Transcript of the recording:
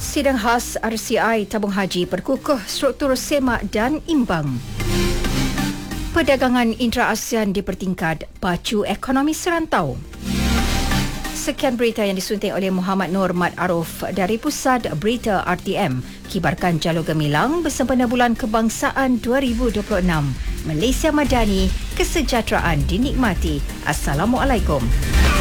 Sidang khas RCI tabung haji perkukuh struktur semak dan imbang. Perdagangan intra-ASEAN dipertingkat pacu ekonomi serantau. Sekian berita yang disunting oleh Muhammad Nur Mat Aruf dari Pusat Berita RTM. Kibarkan Jalur Gemilang bersempena Bulan Kebangsaan 2026. Malaysia Madani, kesejahteraan dinikmati. Assalamualaikum.